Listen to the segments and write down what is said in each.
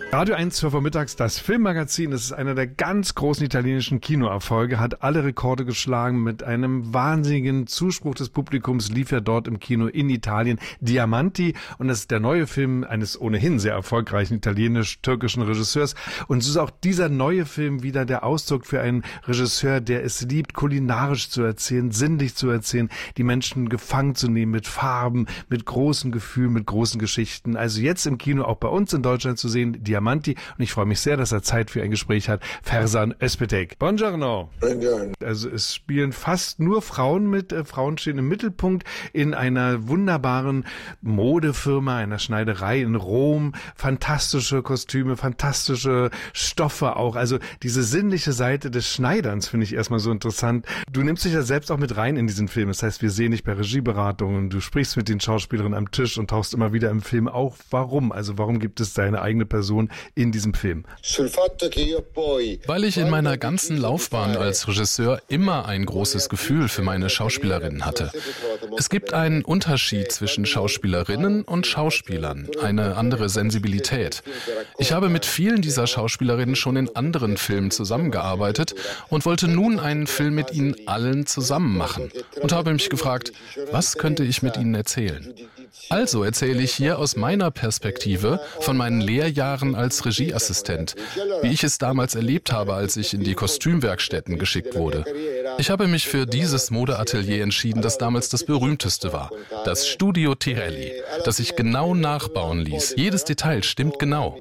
Radio 1 12 Uhr mittags, das Filmmagazin. Das ist einer der ganz großen italienischen Kinoerfolge, hat alle Rekorde geschlagen. Mit einem wahnsinnigen Zuspruch des Publikums lief er dort im Kino in Italien, Diamanti. Und das ist der neue Film eines ohnehin sehr erfolgreichen italienisch-türkischen Regisseurs. Und so ist auch dieser neue Film wieder der Ausdruck für einen Regisseur, der es liebt, kulinarisch zu erzählen, sinnlich zu erzählen, die Menschen gefangen zu nehmen mit Farben, mit großen Gefühlen, mit großen Geschichten. Also jetzt im Kino, auch bei uns in Deutschland zu sehen, Diamanti. Und ich freue mich sehr, dass er Zeit für ein Gespräch hat. Ferzan Özpetek. Buongiorno. Buongiorno. Also es spielen fast nur Frauen mit. Frauen stehen im Mittelpunkt in einer wunderbaren Modefirma, einer Schneiderei in Rom. Fantastische Kostüme, fantastische Stoffe auch. Also diese sinnliche Seite des Schneiderns finde ich erstmal so interessant. Du nimmst dich ja selbst auch mit rein in diesen Film. Das heißt, wir sehen dich bei Regieberatungen, du sprichst mit den Schauspielerinnen am Tisch und tauchst immer wieder im Film auf. Warum? Also warum gibt es deine eigene Person in diesem Film? Weil ich in meiner ganzen Laufbahn als Regisseur immer ein großes Gefühl für meine Schauspielerinnen hatte. Es gibt einen Unterschied zwischen Schauspielerinnen und Schauspielern, eine andere Sensibilität. Ich habe mit vielen dieser Schauspielerinnen schon in anderen Filmen zusammengearbeitet und wollte nun einen Film mit ihnen allen zusammen machen und habe mich gefragt, was könnte ich mit ihnen erzählen? Also erzähle ich hier aus meiner Perspektive von meinen Lehrjahren als Regieassistent, wie ich es damals erlebt habe, als ich in die Kostümwerkstätten geschickt wurde. Ich habe mich für dieses Modeatelier entschieden, das damals das berühmteste war, das Studio Tirelli, das ich genau nachbauen ließ. Jedes Detail stimmt genau.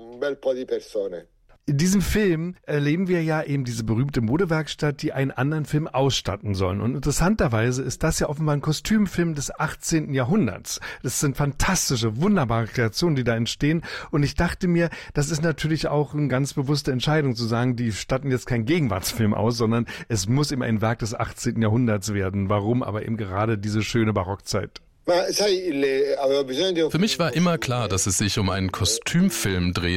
In diesem Film erleben wir ja eben diese berühmte Modewerkstatt, die einen anderen Film ausstatten sollen. Und interessanterweise ist das ja offenbar ein Kostümfilm des 18. Jahrhunderts. Das sind fantastische, wunderbare Kreationen, die da entstehen. Und ich dachte mir, das ist natürlich auch eine ganz bewusste Entscheidung zu sagen, die statten jetzt keinen Gegenwartsfilm aus, sondern es muss eben ein Werk des 18. Jahrhunderts werden. Warum? Aber eben gerade diese schöne Barockzeit. Für mich war immer klar, dass es sich um einen Kostümfilm dreht.